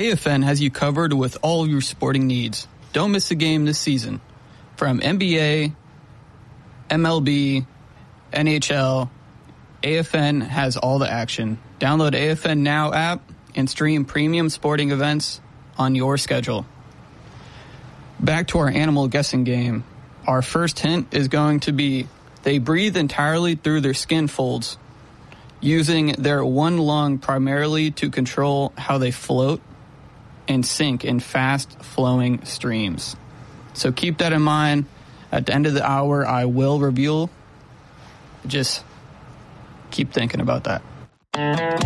AFN has you covered with all your sporting needs. Don't miss a game this season. From NBA, MLB, NHL, AFN has all the action. Download AFN Now app and stream premium sporting events on your schedule. Back to our animal guessing game. Our first hint is going to be they breathe entirely through their skin folds, using their one lung primarily to control how they float and sink in fast-flowing streams. So keep that in mind. At the end of the hour, I will reveal. Just keep thinking about that.